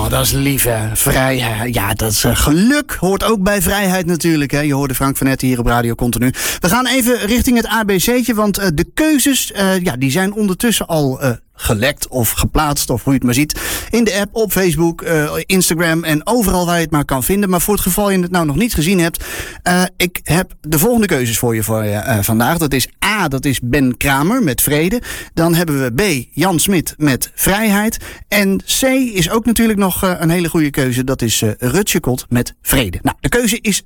Oh, dat is lief, hè. Vrijheid. Ja, dat is geluk. Hoort ook bij vrijheid natuurlijk, hè. Je hoorde Frank van Etten hier op Radio Continu. We gaan even richting het ABC'tje, want de keuzes, die zijn ondertussen al gelekt of geplaatst, of hoe je het maar ziet, in de app, op Facebook, Instagram en overal waar je het maar kan vinden. Maar voor het geval je het nou nog niet gezien hebt, ik heb de volgende keuzes voor je vandaag. Dat is A, dat is Ben Kramer met Vrede. Dan hebben we B, Jan Smit met Vrijheid. En C is ook natuurlijk nog een hele goede keuze. Dat is Rutje Kot met Vrede. Nou, de keuze is